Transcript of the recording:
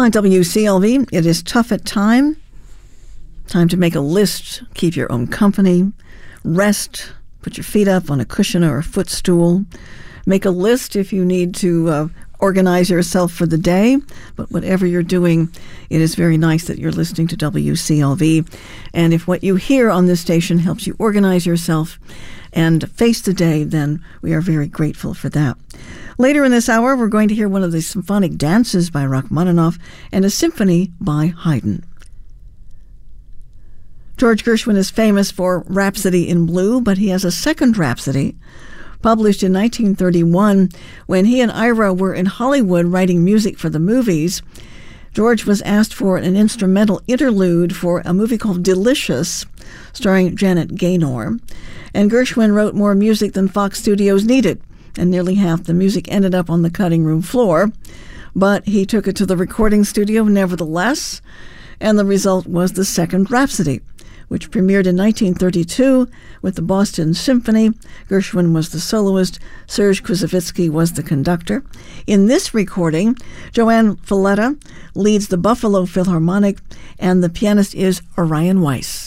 on WCLV, it is tough at time. Time to make a list, keep your own company, rest, put your feet up on a cushion or a footstool. Make a list if you need to organize yourself for the day. But whatever you're doing, it is very nice that you're listening to WCLV. And if what you hear on this station helps you organize yourself and face the day, then we are very grateful for that. Later in this hour, we're going to hear one of the symphonic dances by Rachmaninoff and a symphony by Haydn. George Gershwin is famous for Rhapsody in Blue, but he has a second Rhapsody published in 1931 when he and Ira were in Hollywood writing music for the movies. George was asked for an instrumental interlude for a movie called Delicious, starring Janet Gaynor. And Gershwin wrote more music than Fox Studios needed, and nearly half the music ended up on the cutting room floor. But he took it to the recording studio nevertheless, and the result was the second Rhapsody, which premiered in 1932 with the Boston Symphony. Gershwin was the soloist. Serge Koussevitzky was the conductor. In this recording, Joanne Falletta leads the Buffalo Philharmonic, and the pianist is Orion Weiss.